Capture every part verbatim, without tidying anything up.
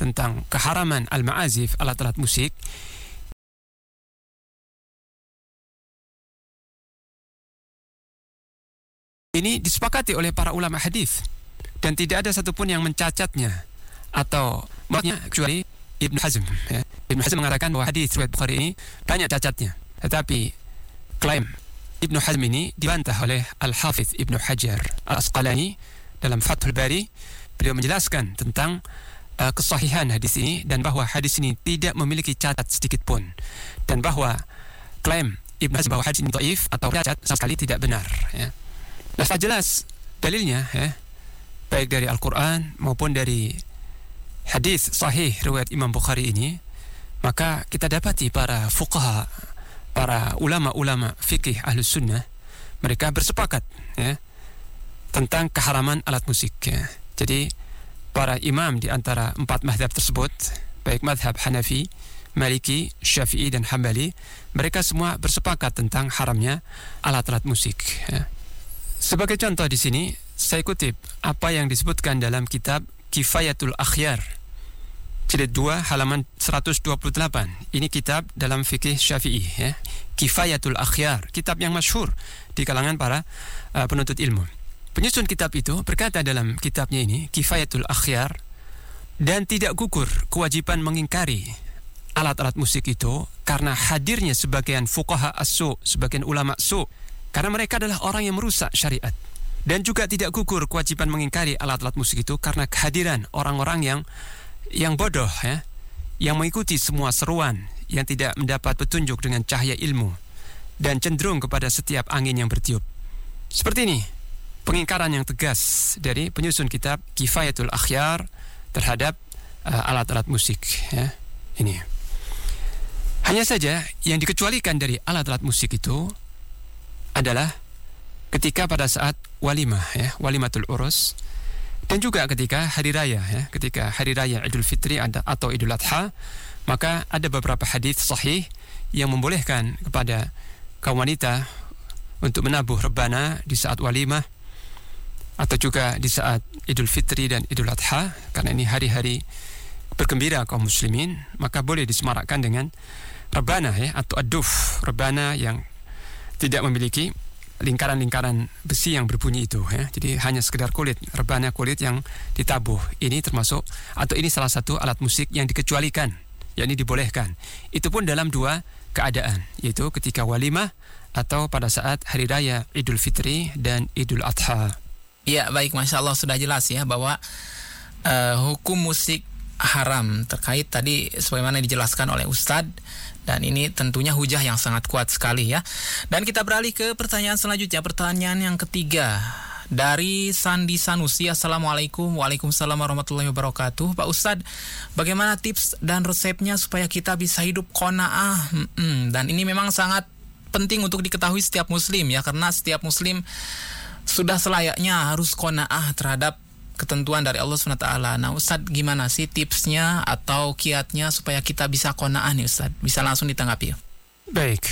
tentang keharaman al-ma'azif, alat-alat musik, ini disepakati oleh para ulama hadis dan tidak ada satupun yang mencacatnya atau maknya kecuali Ibnu Hazm. Ya. Ibnu Hazm mengatakan bahwa hadis riwayat Bukhari ini banyak cacatnya, tetapi klaim Ibnu Hazm ini dibantah oleh Al-Hafidz Ibnu Hajar Al-Asqalani dalam Fathul Bari. Beliau menjelaskan tentang uh, kesahihan hadis ini dan bahwa hadis ini tidak memiliki cacat sedikit pun, dan bahwa klaim Ibnu Hazm bahwa hadis ini dhaif atau cacat sama sekali tidak benar. Ya. Nah, setelah jelas dalilnya, ya, baik dari Al-Quran maupun dari hadis sahih riwayat Imam Bukhari ini, maka kita dapati para fuqaha, para ulama-ulama fikih ahlus sunnah, mereka bersepakat, ya, tentang keharaman alat musik. Ya. Jadi para imam di antara empat mazhab tersebut, baik mazhab Hanafi, Maliki, Syafi'i dan Hambali, mereka semua bersepakat tentang haramnya alat-alat musik. Ya. Sebagai contoh di sini saya kutip apa yang disebutkan dalam kitab Kifayatul Akhyar, jilid dua halaman seratus dua puluh delapan. Ini kitab dalam fikih Syafi'i, ya. Kifayatul Akhyar, kitab yang masyhur di kalangan para uh, penuntut ilmu. Penyusun kitab itu berkata dalam kitabnya ini, Kifayatul Akhyar, dan tidak gugur kewajiban mengingkari alat-alat musik itu karena hadirnya sebagian fuqaha as-su, sebagian ulama su, karena mereka adalah orang yang merusak syariat. Dan juga tidak gugur kewajiban mengingkari alat-alat musik itu karena kehadiran orang-orang yang yang bodoh, ya, yang mengikuti semua seruan, yang tidak mendapat petunjuk dengan cahaya ilmu dan cenderung kepada setiap angin yang bertiup. Seperti ini pengingkaran yang tegas dari penyusun kitab Kifayatul Akhyar terhadap uh, alat-alat musik, ya. Ini hanya saja yang dikecualikan dari alat-alat musik itu adalah ketika pada saat walimah, ya, walimatul urus, dan juga ketika hari raya, ya, ketika hari raya Idul Fitri atau Idul Adha, maka ada beberapa hadis sahih yang membolehkan kepada kaum wanita untuk menabuh rebana di saat walimah atau juga di saat Idul Fitri dan Idul Adha, karena ini hari-hari bergembira kaum muslimin, maka boleh disemarakkan dengan rebana, ya, atau aduf, rebana yang tidak memiliki lingkaran-lingkaran besi yang berbunyi itu, ya. Jadi hanya sekedar kulit, rebana kulit yang ditabuh. Ini termasuk, atau ini salah satu alat musik yang dikecualikan, yakni dibolehkan. Itu pun dalam dua keadaan, yaitu ketika walimah atau pada saat hari raya Idul Fitri dan Idul Adha. Ya, baik, Masya Allah, sudah jelas, ya, bahwa uh, hukum musik haram terkait tadi sebagaimana dijelaskan oleh Ustadz, dan ini tentunya hujah yang sangat kuat sekali, ya. Dan kita beralih ke pertanyaan selanjutnya, pertanyaan yang ketiga dari Sandi Sanusi. Assalamualaikum. Waalaikumsalam warahmatullahi wabarakatuh. Pak Ustadz, bagaimana tips dan resepnya supaya kita bisa hidup qanaah? Hmm, dan ini memang sangat penting untuk diketahui setiap muslim, ya, karena setiap muslim sudah selayaknya harus qanaah terhadap ketentuan dari Allah subhanahu wa taala. Nah, Ustadz, gimana sih tipsnya atau kiatnya supaya kita bisa qanaah nih, Ustadz? Bisa langsung ditanggapi. Baik.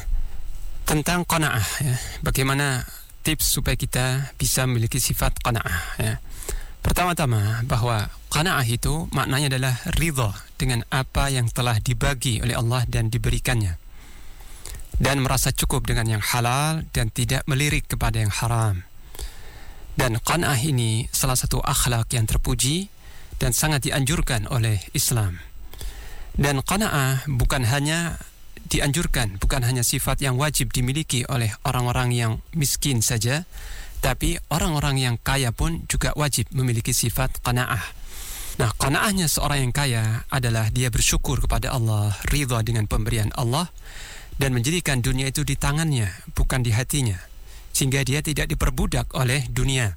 Tentang qanaah, ya. Bagaimana tips supaya kita bisa memiliki sifat qanaah, ya. Pertama-tama bahwa qanaah itu maknanya adalah ridha dengan apa yang telah dibagi oleh Allah dan diberikannya, dan merasa cukup dengan yang halal dan tidak melirik kepada yang haram. Dan qanaah ini salah satu akhlak yang terpuji dan sangat dianjurkan oleh Islam. Dan qanaah bukan hanya dianjurkan, bukan hanya sifat yang wajib dimiliki oleh orang-orang yang miskin saja, tapi orang-orang yang kaya pun juga wajib memiliki sifat qanaah. Nah, qanaahnya seorang yang kaya adalah dia bersyukur kepada Allah, ridha dengan pemberian Allah, dan menjadikan dunia itu di tangannya, bukan di hatinya, sehingga dia tidak diperbudak oleh dunia.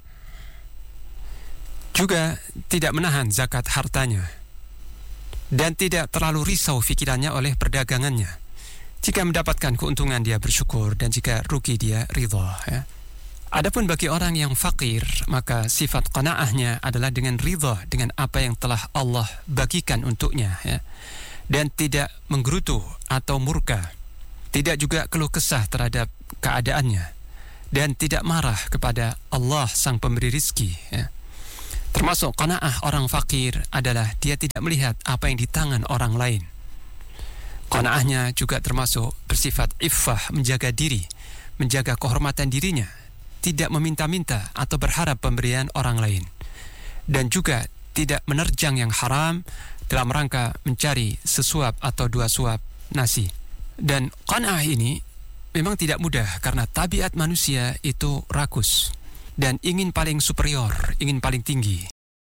Juga tidak menahan zakat hartanya, dan tidak terlalu risau fikirannya oleh perdagangannya. Jika mendapatkan keuntungan dia bersyukur, dan jika rugi dia ridha, ya. Adapun bagi orang yang fakir, maka sifat qanaahnya adalah dengan ridha dengan apa yang telah Allah bagikan untuknya, ya. Dan tidak menggerutu atau murka, tidak juga keluh kesah terhadap keadaannya, dan tidak marah kepada Allah sang pemberi rizki, ya. Termasuk qanaah orang fakir adalah dia tidak melihat apa yang di tangan orang lain. Qanaahnya juga termasuk bersifat iffah, menjaga diri, menjaga kehormatan dirinya, tidak meminta-minta atau berharap pemberian orang lain, dan juga tidak menerjang yang haram dalam rangka mencari sesuap atau dua suap nasi. Dan qanaah ini memang tidak mudah karena tabiat manusia itu rakus dan ingin paling superior, ingin paling tinggi.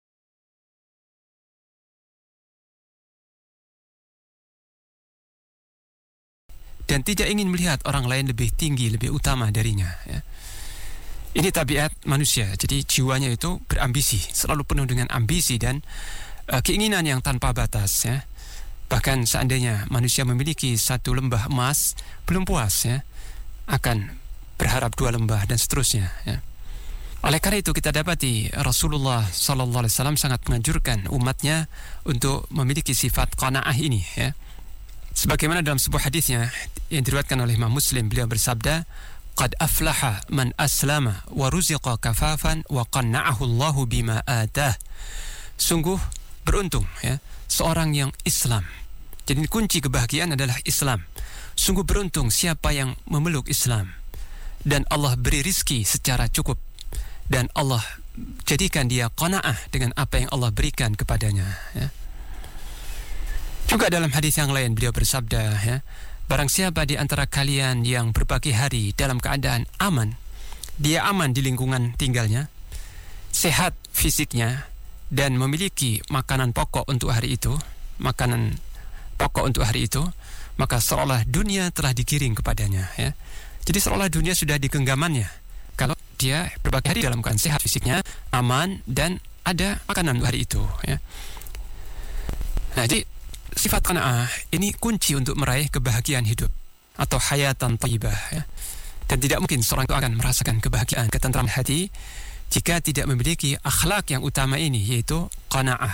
Dan tidak ingin melihat orang lain lebih tinggi, lebih utama darinya, ya. Ini tabiat manusia. Jadi jiwanya itu berambisi, selalu penuh dengan ambisi dan uh, keinginan yang tanpa batas, ya. Bahkan seandainya manusia memiliki satu lembah emas, belum puas, ya, akan berharap dua lembah dan seterusnya, ya. Oleh karena itu kita dapati Rasulullah sallallahu alaihi wasallam sangat menganjurkan umatnya untuk memiliki sifat qanaah ini, ya. Sebagaimana dalam sebuah hadisnya yang diriwayatkan oleh Imam Muslim, beliau bersabda, "Qad aflaha man aslama wa ruziqa kafafan wa qanna'ahu Allahu bima atah." Sungguh beruntung, ya, seorang yang Islam. Jadi kunci kebahagiaan adalah Islam. Sungguh beruntung siapa yang memeluk Islam dan Allah beri rizki secara cukup dan Allah jadikan dia qanaah dengan apa yang Allah berikan kepadanya, ya. Juga dalam hadis yang lain beliau bersabda, ya, barang siapa di antara kalian yang berbagi hari dalam keadaan aman, dia aman di lingkungan tinggalnya, sehat fisiknya, dan memiliki makanan pokok untuk hari itu, makanan pokok untuk hari itu, maka seolah dunia telah digiring kepadanya, ya. Jadi seolah dunia sudah di genggamannya kalau dia berbagi hari dalam keadaan sehat fisiknya, aman, dan ada makanan untuk hari itu, ya. Nah, jadi sifat qanaah ini kunci untuk meraih kebahagiaan hidup atau hayatan thayyibah, ya. Dan tidak mungkin seorang itu akan merasakan kebahagiaan, ketentraman hati jika tidak memiliki akhlak yang utama ini, yaitu qanaah.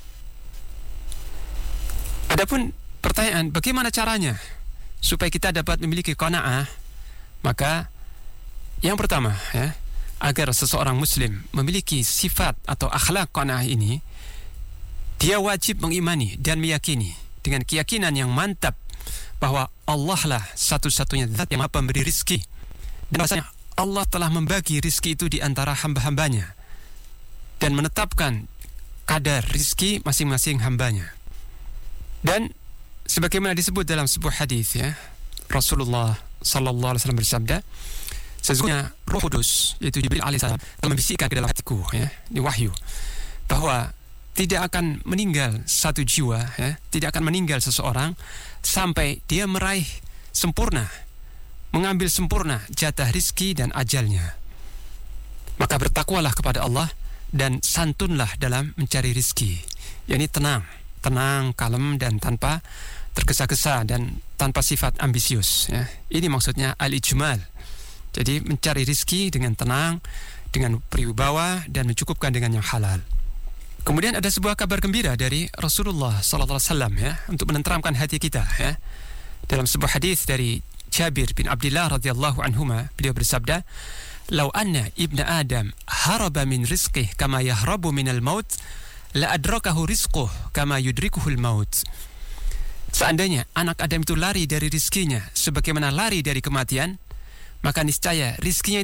Adapun pertanyaan, bagaimana caranya supaya kita dapat memiliki qanaah? Maka yang pertama, ya, agar seseorang muslim memiliki sifat atau akhlak qanaah ini, dia wajib mengimani dan meyakini dengan keyakinan yang mantap bahwa Allah lah satu-satunya zat yang maha pemberi rizki, dan bahwasanya Allah telah membagi rizki itu di antara hamba-hambanya dan menetapkan kadar rizki masing-masing hambanya. Dan sebagaimana disebut dalam sebuah hadis, ya, Rasulullah sallallahu alaihi wasallam bersabda, sesungguhnya Roh Kudus, yaitu Jibril alaihissalam, telah membisikkan ke dalam hatiku, ya, di wahyu, bahwa tidak akan meninggal satu jiwa, ya, tidak akan meninggal seseorang sampai dia meraih sempurna, mengambil sempurna jatah rizki dan ajalnya. Maka bertakwalah kepada Allah dan santunlah dalam mencari rizki, yakni tenang, tenang, kalem, dan tanpa tergesa-gesa dan tanpa sifat ambisius, ya. Ini maksudnya al-ijmal. Jadi mencari rizki dengan tenang, dengan berwibawa, dan mencukupkan dengan yang halal. Kemudian ada sebuah kabar gembira dari Rasulullah sallallahu alaihi wasallam, ya, untuk menenteramkan hati kita, ya. Dalam sebuah hadis dari Jabir bin Abdullah radhiyallahu anhuma, beliau bersabda, "Lau anna ibna Adam haraba min rizqih kama yahrabu minal maut, la adrakahu rizquh kama yudrikuhul maut." Seandainya anak Adam itu lari dari rizkinya sebagaimana lari dari kematian, maka niscaya rizkinya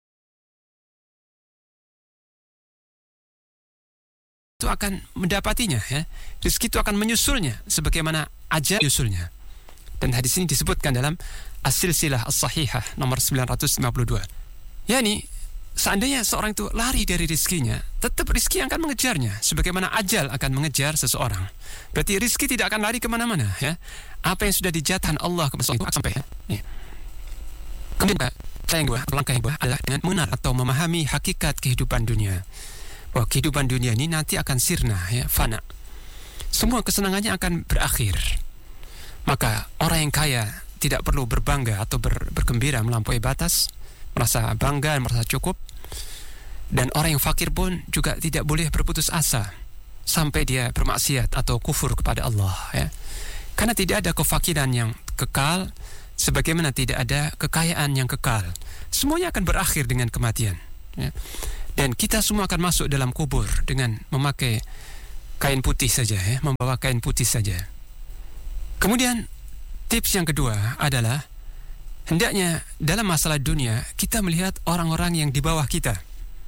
itu akan mendapatinya, ya. Rizki itu akan menyusulnya sebagaimana ajal menyusulnya. Dan hadis ini disebutkan dalam As-Silsilah As-Sahihah nomor sembilan ratus lima puluh dua. Yani seandainya seorang itu lari dari rizkinya, tetap rizki akan mengejarnya sebagaimana ajal akan mengejar seseorang. Berarti rizki tidak akan lari kemana-mana, ya. Apa yang sudah dijatahkan Allah kepada seorang itu akan sampai, ya. Kemudian saya yang dua, langkah yang dua adalah dengan mengenal atau memahami hakikat kehidupan dunia. Bahwa kehidupan dunia ini nanti akan sirna, ya, fana. Semua kesenangannya akan berakhir. Maka orang yang kaya tidak perlu berbangga atau ber, bergembira melampaui batas, merasa bangga, merasa cukup. Dan orang yang fakir pun juga tidak boleh berputus asa sampai dia bermaksiat atau kufur kepada Allah, ya. Karena tidak ada kefakiran yang kekal, sebagaimana tidak ada kekayaan yang kekal. Semuanya akan berakhir dengan kematian, ya. Dan kita semua akan masuk dalam kubur dengan memakai kain putih saja, ya, membawa kain putih saja. Kemudian tips yang kedua adalah hendaknya dalam masalah dunia kita melihat orang-orang yang di bawah kita.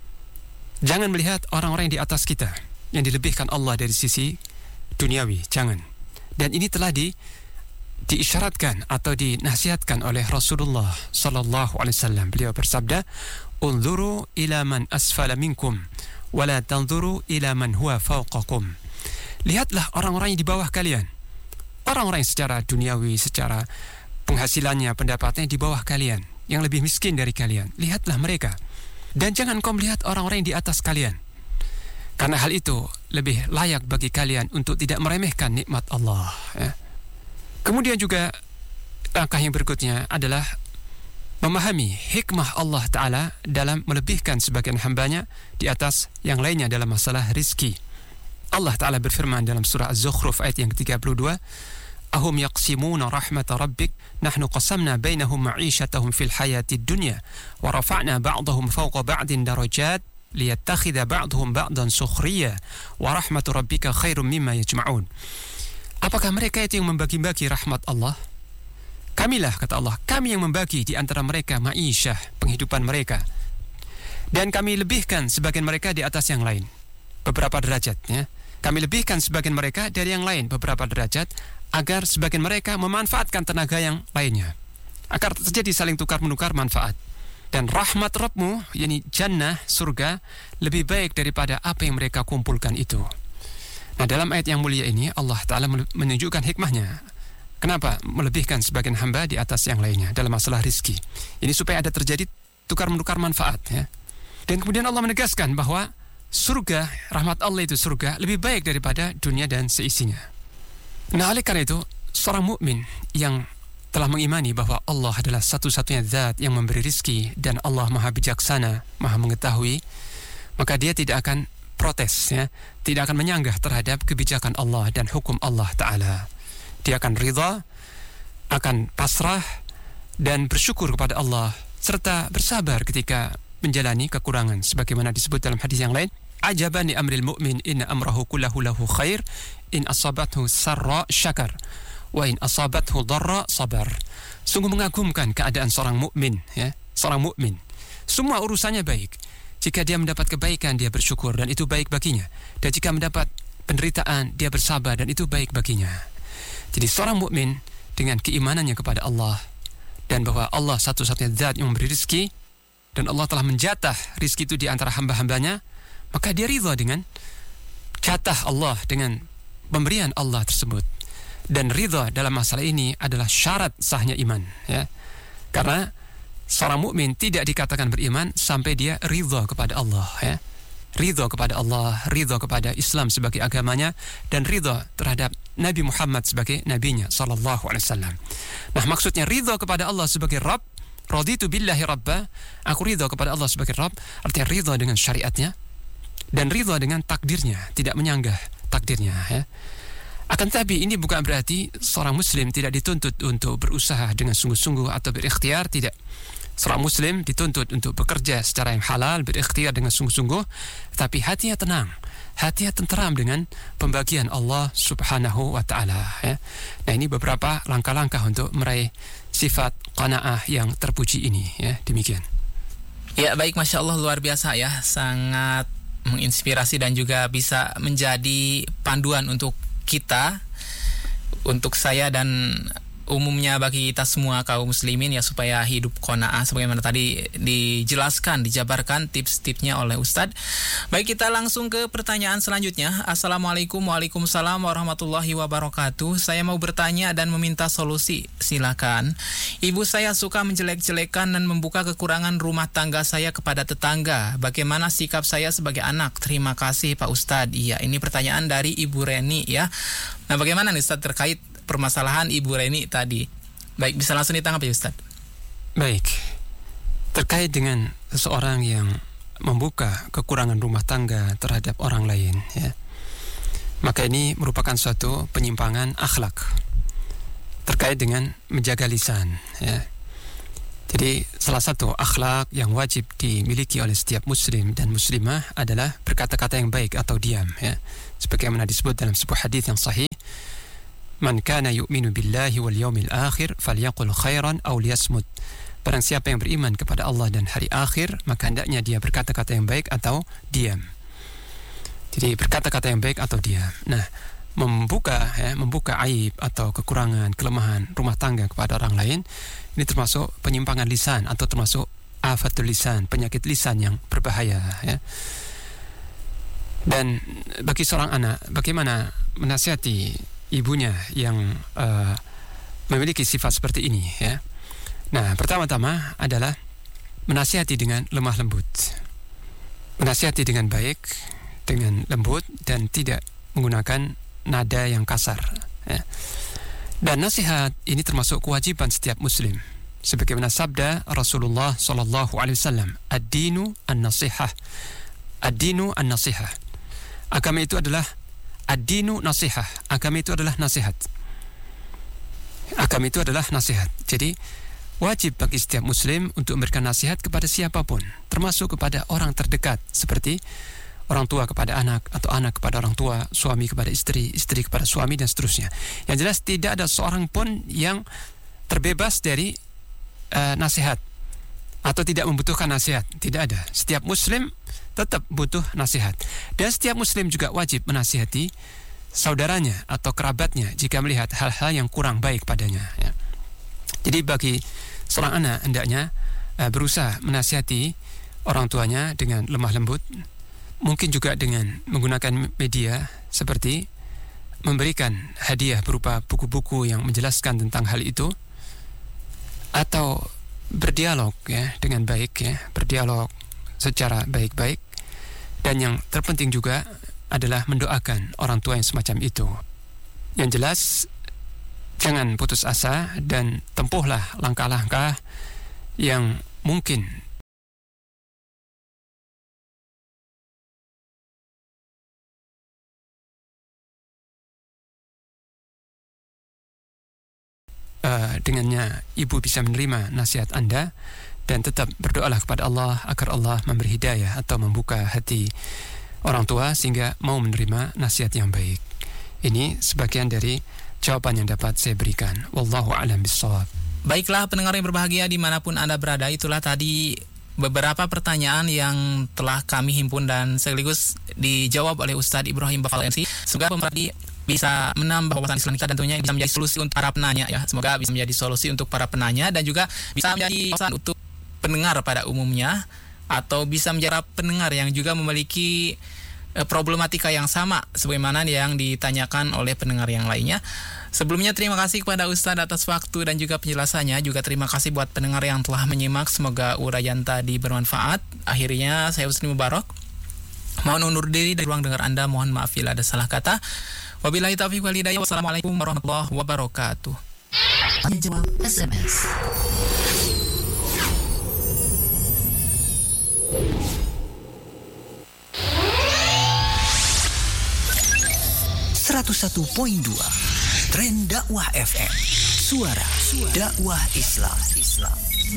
Jangan melihat orang-orang yang di atas kita, yang dilebihkan Allah dari sisi duniawi, jangan. Dan ini telah di diisyaratkan atau dinasihatkan oleh Rasulullah sallallahu alaihi wasallam. Beliau bersabda, "Unzuru ila man asfala minkum wa la tanzuru ila man huwa fawqakum." Lihatlah orang-orang yang di bawah kalian. Orang-orang yang secara duniawi, secara penghasilannya, pendapatannya di bawah kalian, yang lebih miskin dari kalian. Lihatlah mereka. Dan jangan kau melihat orang-orang yang di atas kalian. Karena hal itu lebih layak bagi kalian untuk tidak meremehkan nikmat Allah, ya. Kemudian juga langkah yang berikutnya adalah memahami hikmah Allah Ta'ala dalam melebihkan sebagian hambanya di atas yang lainnya dalam masalah rizki. Allah Ta'ala berfirman dalam surah Az-Zukhruf ayat yang ke tiga puluh dua, "Ahum yaqsimuna rahmata rabbik nahnu qasamna bainahum ma'ishatahum fil hayatid dunya wa rafa'na ba'dahum fawqa ba'din darajat liyattakhidha ba'dhum ba'dan sukhriya wa rahmatu rabbika khairum mimma yajma'un." Apakah mereka itu yang membagi-bagi rahmat Allah? Kamilah, kata Allah, kami yang membagi di antara mereka ma'isyah, penghidupan mereka. Dan kami lebihkan sebagian mereka di atas yang lain, beberapa derajat, ya. Kami lebihkan sebagian mereka dari yang lain, beberapa derajat, agar sebagian mereka memanfaatkan tenaga yang lainnya. Agar terjadi saling tukar-menukar manfaat. Dan rahmat Rabbmu, yakni jannah, surga, lebih baik daripada apa yang mereka kumpulkan itu. Nah, dalam ayat yang mulia ini Allah Ta'ala menunjukkan hikmahnya. Kenapa melebihkan sebagian hamba di atas yang lainnya dalam masalah rizki. Ini supaya ada terjadi tukar-menukar manfaat, ya. Dan kemudian Allah menegaskan bahwa surga, rahmat Allah itu surga, lebih baik daripada dunia dan seisinya. Nah, oleh karena itu, seorang mukmin yang telah mengimani bahwa Allah adalah satu-satunya zat yang memberi rizki dan Allah maha bijaksana, maha mengetahui, maka dia tidak akan protes, ya, tidak akan menyanggah terhadap kebijakan Allah dan hukum Allah Ta'ala. Dia akan ridha, akan pasrah dan bersyukur kepada Allah serta bersabar ketika menjalani kekurangan, sebagaimana disebut dalam hadis yang lain, "Ajaban li amril mu'min inna amrahu kullahu lahu khair in asabathu sarra syakar wa in asabathu dharra sabar." Sungguh mengagumkan keadaan seorang mukmin, ya, seorang mukmin. Semua urusannya baik. Jika dia mendapat kebaikan, dia bersyukur dan itu baik baginya. Dan jika mendapat penderitaan, dia bersabar dan itu baik baginya. Jadi seorang mukmin dengan keimanannya kepada Allah dan bahwa Allah satu-satunya zat yang memberi rizki dan Allah telah menjatah rizki itu di antara hamba-hambanya, maka dia ridha dengan jatah Allah, dengan pemberian Allah tersebut. Dan ridha dalam masalah ini adalah syarat sahnya iman, ya. Karena seorang mukmin tidak dikatakan beriman sampai dia ridha kepada Allah, ya. Ridha kepada Allah, ridha kepada Islam sebagai agamanya, dan ridha terhadap Nabi Muhammad sebagai nabinya sallallahu alaihi wasallam. Nah, maksudnya ridha kepada Allah sebagai Rabb, raditu billahi rabba, aku ridha kepada Allah sebagai Rabb, artinya ridha dengan syariatnya dan ridha dengan takdirnya, tidak menyanggah takdirnya, ya. Akan tetapi ini bukan berarti seorang muslim tidak dituntut untuk berusaha dengan sungguh-sungguh atau berikhtiar, tidak. Seorang muslim dituntut untuk bekerja secara yang halal, berikhtiar dengan sungguh-sungguh, tapi hatinya tenang, hatinya tenteram dengan pembagian Allah Subhanahu wa Ta'ala, ya. Nah, ini beberapa langkah-langkah untuk meraih sifat qanaah yang terpuji ini, ya. Demikian. Ya, baik, Masya Allah, luar biasa, ya. Sangat menginspirasi dan juga bisa menjadi panduan untuk kita, untuk saya dan umumnya bagi kita semua kaum muslimin, ya, supaya hidup qanaah sebagaimana tadi dijelaskan, dijabarkan tips-tipsnya oleh Ustadz. Baik, kita langsung ke pertanyaan selanjutnya. Assalamualaikum, waalaikumsalam warahmatullahi wabarakatuh. Saya mau bertanya dan meminta solusi. Silakan. Ibu saya suka menjelek-jelekan dan membuka kekurangan rumah tangga saya kepada tetangga. Bagaimana sikap saya sebagai anak? Terima kasih Pak Ustadz. Iya, ini pertanyaan dari Ibu Reni, ya. Nah, bagaimana nih Ustadz terkait permasalahan Ibu Reni tadi? Baik, bisa langsung ditanggapi Ustaz. Baik, terkait dengan seseorang yang membuka kekurangan rumah tangga terhadap orang lain, ya, maka ini merupakan suatu penyimpangan akhlak terkait dengan menjaga lisan, ya. Jadi salah satu akhlak yang wajib dimiliki oleh setiap muslim dan muslimah adalah berkata-kata yang baik atau diam, ya. Sebagaimana disebut dalam sebuah hadis yang sahih, "Man kana yu'minu billahi wal yawmil akhir falyaqul khairan aw liyasmut." Barang siapa yang beriman kepada Allah dan hari akhir, maka hendaknya dia berkata-kata yang baik atau diam. Jadi berkata-kata yang baik atau diam. Nah, membuka ya, membuka aib atau kekurangan, kelemahan rumah tangga kepada orang lain, ini termasuk penyimpangan lisan atau termasuk afatul lisan, penyakit lisan yang berbahaya, ya. Dan bagi seorang anak, bagaimana menasihati ibunya yang uh, memiliki sifat seperti ini, ya. Nah, pertama-tama adalah menasihati dengan lemah lembut. Menasihati dengan baik, dengan lembut, dan tidak menggunakan nada yang kasar, ya. Dan nasihat ini termasuk kewajiban setiap muslim. Sebagaimana sabda Rasulullah sallallahu alaihi wasallam, "Ad-dinu an-nasihah." Ad-dinu an-nasihah. Agama itu adalah ad-dinu nasihah. Agama itu adalah nasihat. Agama itu adalah nasihat. Jadi wajib bagi setiap muslim untuk memberikan nasihat kepada siapapun, termasuk kepada orang terdekat, seperti orang tua kepada anak, atau anak kepada orang tua, suami kepada istri, istri kepada suami, dan seterusnya. Yang jelas tidak ada seorang pun yang terbebas dari uh, nasihat atau tidak membutuhkan nasihat. Tidak ada. Setiap muslim tetap butuh nasihat. Dan setiap muslim juga wajib menasihati saudaranya atau kerabatnya jika melihat hal-hal yang kurang baik padanya, ya. Jadi bagi seorang anak hendaknya uh, berusaha menasihati orang tuanya dengan lemah lembut. Mungkin juga dengan menggunakan media seperti memberikan hadiah berupa buku-buku yang menjelaskan tentang hal itu, atau berdialog, ya, dengan baik, ya, berdialog secara baik-baik. Dan yang terpenting juga adalah mendoakan orang tua yang semacam itu. Yang jelas jangan putus asa dan tempuhlah langkah-langkah yang mungkin Uh, dengannya ibu bisa menerima nasihat Anda, dan tetap berdoalah kepada Allah agar Allah memberi hidayah atau membuka hati orang tua sehingga mau menerima nasihat yang baik. Ini sebagian dari jawaban yang dapat saya berikan. Wallahu a'lam bishawab. Baiklah pendengar yang berbahagia dimanapun Anda berada, itulah tadi beberapa pertanyaan yang telah kami himpun dan sekaligus dijawab oleh Ustadz Ibrahim Bakhal M C. Semoga pemerhati bisa menambah wawasan Islam kita, tentunya bisa menjadi solusi untuk para penanya, ya. Semoga bisa menjadi solusi untuk para penanya dan juga bisa menjadi wawasan untuk pendengar pada umumnya, atau bisa menjadi pendengar yang juga memiliki eh, problematika yang sama sebagaimana yang ditanyakan oleh pendengar yang lainnya. Sebelumnya terima kasih kepada Ustadz atas waktu dan juga penjelasannya. Juga terima kasih buat pendengar yang telah menyimak. Semoga uraian tadi bermanfaat. Akhirnya saya Husni Mubarak mohon undur diri dari ruang dengar Anda. Mohon maaf bila ada salah kata. Wabillahi taufiq wal hidayah. Wassalamualaikum warahmatullahi wabarakatuh. Tanya jawab S M S seratus satu koma dua Tren Dakwah F M, suara dakwah Islam.